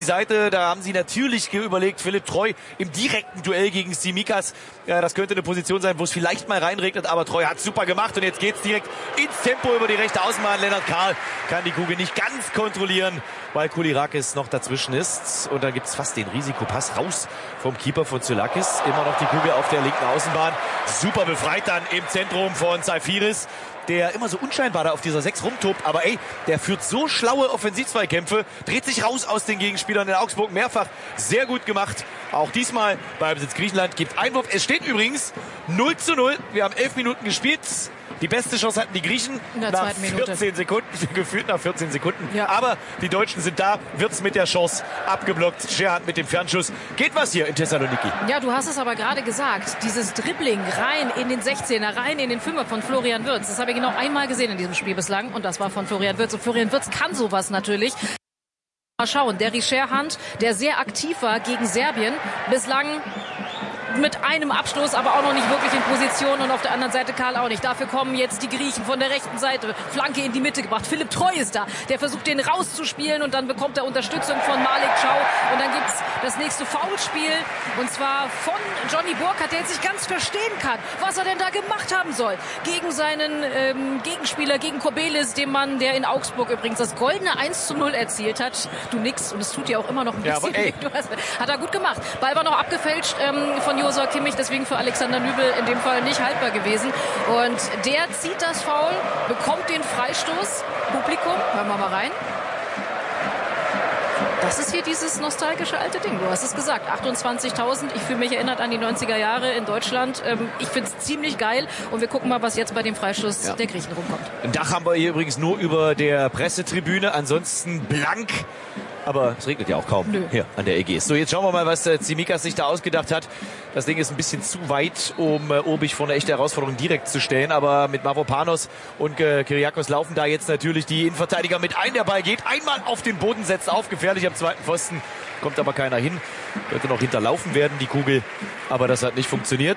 Seite, da haben sie natürlich überlegt, Philipp Treu im direkten Duell gegen Tsimikas. Ja, das könnte eine Position sein, wo es vielleicht mal reinregnet, aber Treu hat super gemacht und jetzt geht's direkt ins Tempo über die rechte Außenbahn. Lennart Karl kann die Kugel nicht ganz kontrollieren, weil Koulirakis noch dazwischen ist. Und dann gibt's fast den Risikopass raus vom Keeper von Zoulakis. Immer noch die Kugel auf der linken Außenbahn. Super befreit dann im Zentrum von Saifiris, der immer so unscheinbar da auf dieser 6 rumtobt. Aber ey, der führt so schlaue Offensivzweikämpfe, dreht sich raus aus den Gegenspielern in Augsburg. Mehrfach sehr gut gemacht. Auch diesmal bei Besitz Griechenland gibt Einwurf. Es steht übrigens 0:0. Wir haben 11 Minuten gespielt. Die beste Chance hatten die Griechen nach 14 Sekunden, gefühlt nach 14 Sekunden. Ja. Aber die Deutschen sind da, wird's mit der Chance abgeblockt. Scherhand mit dem Fernschuss. Geht was hier in Thessaloniki? Ja, du hast es aber gerade gesagt. Dieses Dribbling rein in den 16er, rein in den 5er von Florian Wirtz. Das habe ich genau einmal gesehen in diesem Spiel bislang. Und das war von Florian Wirtz. Und Florian Wirtz kann sowas natürlich. Mal schauen, Derry Scherhand, der sehr aktiv war gegen Serbien, bislang mit einem Abschluss, aber auch noch nicht wirklich in Position, und auf der anderen Seite Karl auch nicht. Dafür kommen jetzt die Griechen von der rechten Seite. Flanke in die Mitte gebracht. Philipp Treu ist da. Der versucht, den rauszuspielen, und dann bekommt er Unterstützung von Malik Chow. Und dann gibt's das nächste Foulspiel, und zwar von Johnny Burkhardt, der jetzt nicht ganz verstehen kann, was er denn da gemacht haben soll. Gegen seinen Gegenspieler, gegen Kobelis, dem Mann, der in Augsburg übrigens das goldene 1:0 erzielt hat. Du nix, und es tut dir auch immer noch ein bisschen. Hat er gut gemacht. Ball war noch abgefälscht von Josua Kimmich, deswegen für Alexander Nübel in dem Fall nicht haltbar gewesen. Und der zieht das Foul, bekommt den Freistoß. Publikum, hören wir mal rein. Das ist hier dieses nostalgische alte Ding. Du hast es gesagt, 28.000. Ich fühle mich erinnert an die 90er Jahre in Deutschland. Ich finde es ziemlich geil. Und wir gucken mal, was jetzt bei dem Freistoß der Griechen rumkommt. Ein Dach haben wir hier übrigens nur über der Pressetribüne. Ansonsten blank. Aber es regnet ja auch kaum hier an der Ägäis. So, jetzt schauen wir mal, was Tsimikas sich da ausgedacht hat. Das Ding ist ein bisschen zu weit, um Obich vor eine echte Herausforderung direkt zu stellen. Aber mit Mavropanos und Kyriakos laufen da jetzt natürlich die Innenverteidiger mit ein. Der Ball geht einmal auf den Boden, setzt auf, gefährlich am zweiten Pfosten. Kommt aber keiner hin. Könnte noch hinterlaufen werden, die Kugel. Aber das hat nicht funktioniert.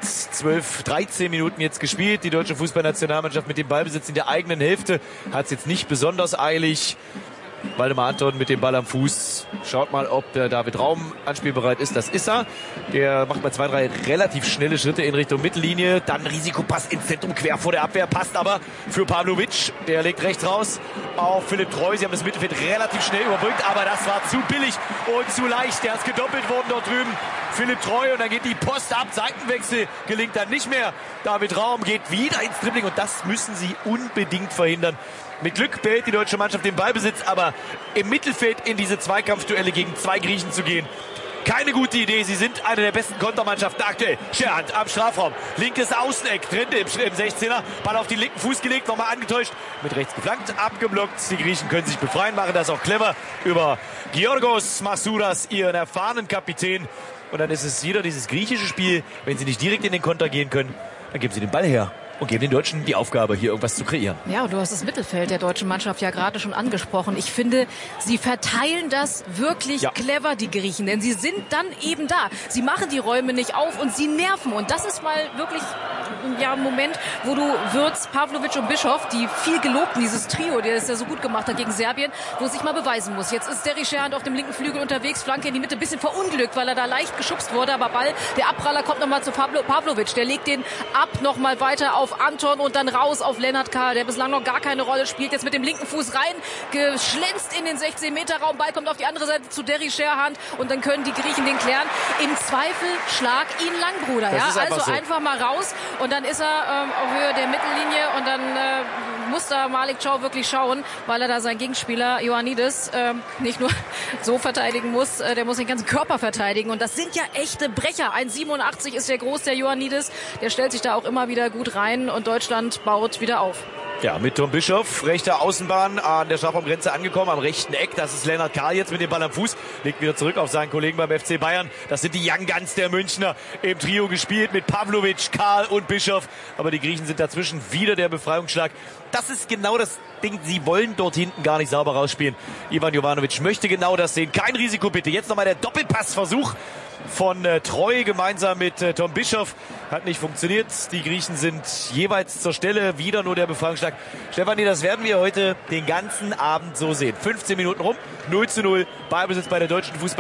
13 Minuten jetzt gespielt. Die deutsche Fußballnationalmannschaft mit dem Ballbesitz in der eigenen Hälfte hat es jetzt nicht besonders eilig. Waldemar Anton mit dem Ball am Fuß. Schaut mal, ob der David Raum anspielbereit ist. Das ist er. Der macht mal 2, 3 relativ schnelle Schritte in Richtung Mittellinie. Dann Risikopass ins Zentrum, quer vor der Abwehr. Passt aber für Pavlovic. Der legt rechts raus auf Philipp Treu. Sie haben das Mittelfeld relativ schnell überbrückt, aber das war zu billig und zu leicht. Der ist gedoppelt worden dort drüben. Philipp Treu, und dann geht die Post ab. Seitenwechsel gelingt dann nicht mehr. David Raum geht wieder ins Dribbling, und das müssen sie unbedingt verhindern. Mit Glück behält die deutsche Mannschaft den Ballbesitz, aber im Mittelfeld in diese Zweikampfduelle gegen 2 Griechen zu gehen, keine gute Idee. Sie sind eine der besten Kontermannschaften aktuell. Scherhand am Strafraum. Linkes Außeneck, drin im 16er. Ball auf den linken Fuß gelegt, nochmal angetäuscht. Mit rechts geflankt, abgeblockt. Die Griechen können sich befreien, machen das auch clever über Giorgos Masouras, ihren erfahrenen Kapitän. Und dann ist es wieder dieses griechische Spiel. Wenn sie nicht direkt in den Konter gehen können, dann geben sie den Ball her und geben den Deutschen die Aufgabe, hier irgendwas zu kreieren. Ja, und du hast das Mittelfeld der deutschen Mannschaft ja gerade schon angesprochen. Ich finde, sie verteilen das wirklich clever, die Griechen. Denn sie sind dann eben da. Sie machen die Räume nicht auf und sie nerven. Und das ist mal wirklich ein Moment, wo du Wirtz, Pavlovic und Bischof, die viel gelobten, dieses Trio, der es ja so gut gemacht hat gegen Serbien, wo es sich mal beweisen muss. Jetzt ist Derry Scherhand auf dem linken Flügel unterwegs, Flanke in die Mitte, bisschen verunglückt, weil er da leicht geschubst wurde. Aber Ball, der Abpraller kommt nochmal zu Pavlovic. Der legt den ab, nochmal weiter auf Anton und dann raus auf Lennart Karl, der bislang noch gar keine Rolle spielt. Jetzt mit dem linken Fuß rein, geschlänzt in den 16-Meter-Raum. Ball kommt auf die andere Seite zu Derry Scherhand, und dann können die Griechen den klären. Im Zweifel schlag ihn lang, Bruder. Ja? Also so. Einfach mal raus, und dann ist er auf Höhe der Mittellinie, und dann muss da Malik Chow wirklich schauen, weil er da seinen Gegenspieler Ioannidis nicht nur so verteidigen muss, der muss den ganzen Körper verteidigen, und das sind ja echte Brecher. 1,87 ist der groß, der Ioannidis. Der stellt sich da auch immer wieder gut rein, und Deutschland baut wieder auf. Ja, mit Tom Bischof, rechte Außenbahn an der Strafraumgrenze angekommen, am rechten Eck. Das ist Lennart Karl jetzt mit dem Ball am Fuß. Legt wieder zurück auf seinen Kollegen beim FC Bayern. Das sind die Young Guns der Münchner im Trio gespielt mit Pavlovic, Karl und Bischof. Aber die Griechen sind dazwischen, wieder der Befreiungsschlag. Das ist genau das Ding. Sie wollen dort hinten gar nicht sauber rausspielen. Ivan Jovanovic möchte genau das sehen. Kein Risiko bitte. Jetzt nochmal der Doppelpassversuch von Treu gemeinsam mit Tom Bischof. Hat nicht funktioniert. Die Griechen sind jeweils zur Stelle. Wieder nur der Befreiungsschlag. Stefanie, das werden wir heute den ganzen Abend so sehen. 15 Minuten rum. 0:0. Ballbesitz bei der deutschen Fußball.